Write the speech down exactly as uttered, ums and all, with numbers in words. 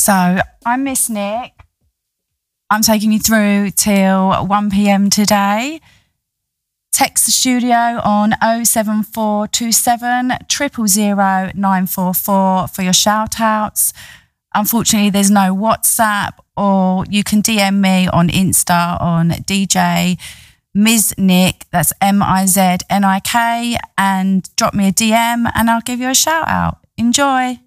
So I'm Miss Nick. I'm taking you through till one p m today. Text the studio on oh seven four two seven, triple zero, nine four four for your shout outs. Unfortunately, there's no WhatsApp, or you can D M me on Insta on D J Miz Nick, that's M I Z N I K, and drop me a D M and I'll give you a shout out. Enjoy.